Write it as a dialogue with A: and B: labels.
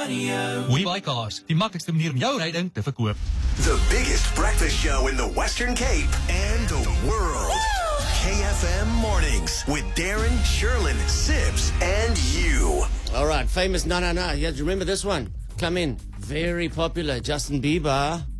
A: WeBuyCars, die maklikste manier om jou ryding te verkoop.
B: The biggest breakfast show in the Western Cape and the world. KFM Mornings with Darren, Sherlyn, Sibs, and you.
C: All right, famous Na Na Na. Yeah, do you remember this one? Come in. Very popular. Justin Bieber.